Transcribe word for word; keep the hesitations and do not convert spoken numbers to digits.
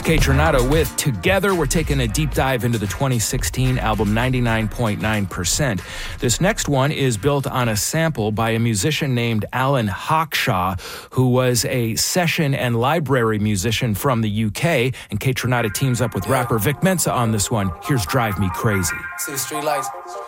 Kaytranada with Together. We're taking a deep dive into the twenty sixteen album ninety-nine point nine percent. This next one is built on a sample by a musician named Alan Hawkshaw, who was a session and library musician from the U K. And Kaytranada teams up with rapper Vic Mensa on this one. Here's Drive Me Crazy. See the street lights.